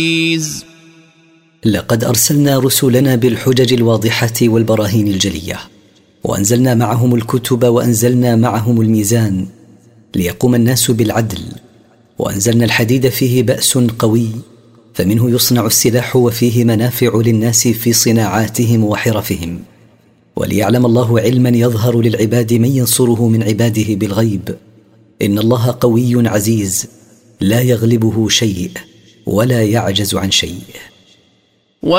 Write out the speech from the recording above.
لقد أرسلنا رسلنا بالحجج الواضحة والبراهين الجلية، وأنزلنا معهم الكتب، وأنزلنا معهم الميزان ليقوم الناس بالعدل، وأنزلنا الحديد فيه بأس قوي، فمنه يصنع السلاح، وفيه منافع للناس في صناعاتهم وحرفهم، وليعلم الله علما يظهر للعباد من ينصره من عباده بالغيب. إن الله قوي عزيز لا يغلبه شيء ولا يعجز عن شيء.